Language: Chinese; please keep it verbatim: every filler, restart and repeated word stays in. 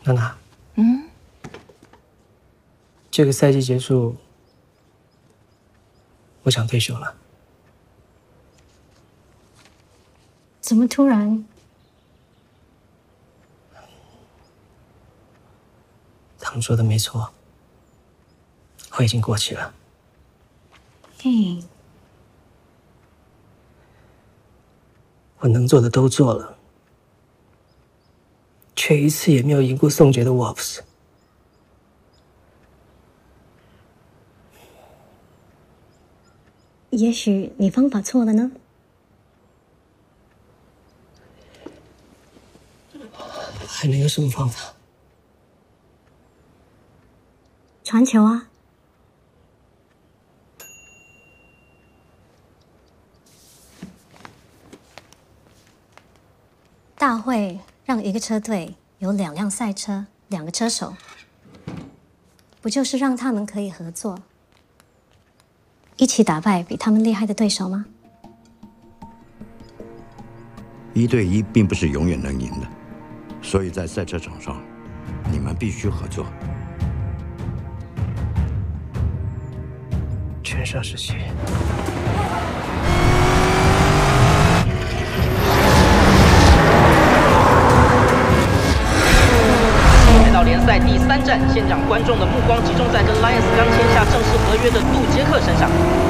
娜娜， 嗯， 这个赛季结束，我想退休了。 怎么突然？ 他们说的没错，我已经过期了。 嘿， 我能做的都做了，却一次也没有赢过宋杰的 Wolves。 也许你方法错了呢？ 还能有什么方法？ 传球啊！大会让一个车队有两辆赛车，两个车手，不就是让他们可以合作，一起打败比他们厉害的对手吗？ 一对一并不是永远能赢的，所以在赛车场上，你们必须合作。 全上时期。 来到联赛第三站，现场观众的目光集中在跟 Lions 刚签下正式合约的杜杰克身上。